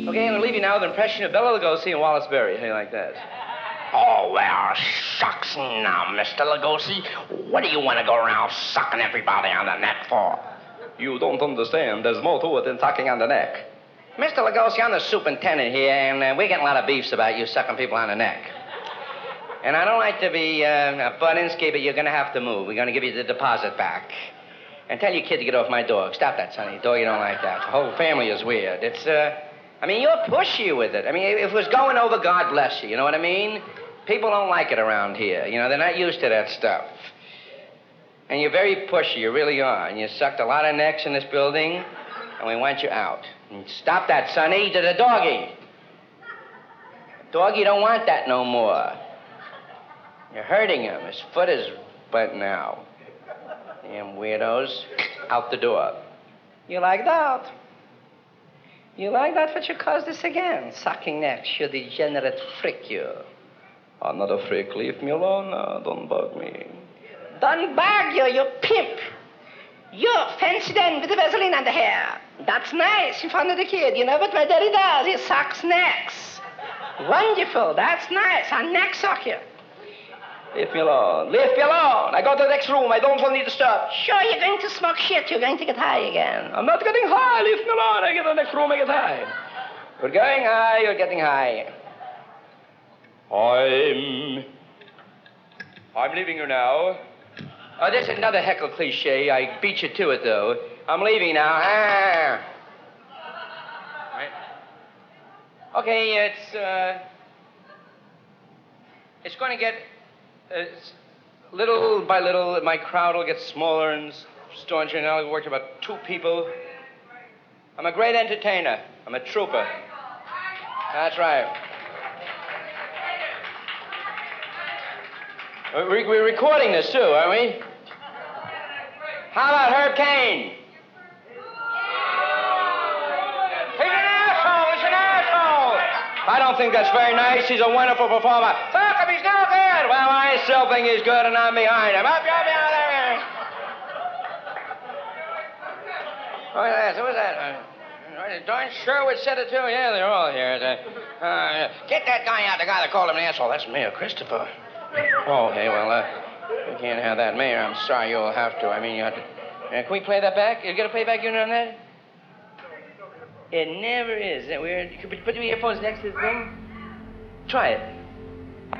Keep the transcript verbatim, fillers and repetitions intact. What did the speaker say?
Okay, I'm going to leave you now with an impression of Bela Lugosi and Wallace Beery. How do you like that? Oh, well, shucks now, Mister Lugosi. What do you want to go around sucking everybody on the neck for? You don't understand. There's more to it than sucking on the neck. Mister Lugosi, I'm the superintendent here, and uh, we're getting a lot of beefs about you sucking people on the neck. And I don't like to be uh, a Budinsky, but you're going to have to move. We're going to give you the deposit back. And tell your kid to get off my dog. Stop that, Sonny. Dog, you don't like that. The whole family is weird. It's, uh... I mean, you're pushy with it. I mean, if it was going over, God bless you. You know what I mean? People don't like it around here. You know, they're not used to that stuff. And you're very pushy. You really are. And you sucked a lot of necks in this building, and we want you out. And stop that, Sonny. To the doggy. Doggy don't want that no more. You're hurting him. His foot is bent now. Damn weirdos. Out the door. You like that? You like that? What you cause this again? Sucking necks, you degenerate freak, you. I'm not a freak. Leave me alone now. Don't bug me. Don't bug you, you pimp. You're fenced in with the Vaseline on the hair. That's nice in front of the kid. You know what my daddy does? He sucks necks. Wonderful. That's nice. I'll neck suck you. Leave me alone. Leave me alone. I go to the next room. I don't want to disturb. Sure, you're going to smoke shit. You're going to get high again. I'm not getting high. Leave me alone. I get to the next room. I get high. You're going high. You're getting high. I'm... I'm leaving you now. Oh, this is another heckle cliche. I beat you to it, though. I'm leaving now. Ah. Right. Okay, it's, uh... It's going to get... Uh, little by little, my crowd will get smaller and stauncher. Now I've worked about two people. I'm a great entertainer. I'm a trooper. That's right. We're, we're recording this, too, aren't we? How about Herb Cain? He's an asshole. He's an asshole. I don't think that's very nice. He's a wonderful performer. Fuck him, he's no good. Well, I still think he's good, and I'm behind him. Up, up, up, there. What's that? Who's that? Uh, Don Sherwood said it, too. Yeah, they're all here. Uh, uh, get that guy out, the guy that called him an asshole. That's Mayor Christopher. Oh, okay, well, uh, we can't have that, Mayor. I'm sorry, you'll have to. I mean, you have to... Uh, can we play that back? You get a playback unit on that? It never is. Is that weird? Could you put your earphones next to the thing? Try it.